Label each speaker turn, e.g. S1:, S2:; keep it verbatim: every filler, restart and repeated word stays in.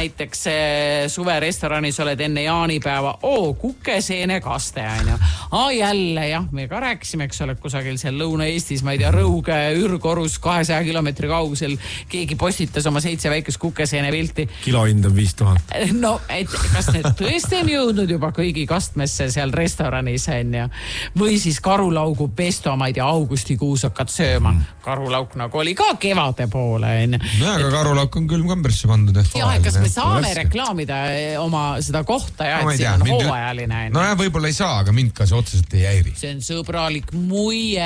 S1: näiteks suverestoranis oled enne jaanipäeva, oo, kukeseene kaste, ainu. Aa, jälle, jah, me ka rääkisime, eks ole, kusagil seal Lõuna-Eestis, ma ei tea, Rõuge, Ürgorus, kahesaja kilomeetri kaugusel, keegi postitas oma seitse väikest kukeseene pilti.
S2: Kilohind on viis tuhat.
S1: No, et kas need tõesti on jõudnud juba kõigi kastmesse seal restoranis, on ja? Või siis karulaugu pesto, ma ei tea, augustikuus hakkad sööma. Karulauk nagu oli ka kevade poole, on ja?
S3: No, aga karulauk on küll kambrisse pandud.
S1: Ja, kas me saame reklaamida oma seda kohta ja, et see on hooajaline?
S3: No jah, võib-olla ei saa, aga mind ka see otseselt ei häiri.
S1: See on sõbralik muie.